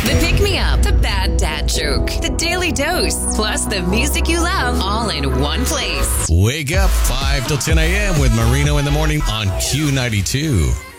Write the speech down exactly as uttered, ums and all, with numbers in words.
The pick-me-up, the bad dad joke, the daily dose, plus the music you love, all in one place. Wake up five till ten a.m. with Marino in the morning on Q ninety-two.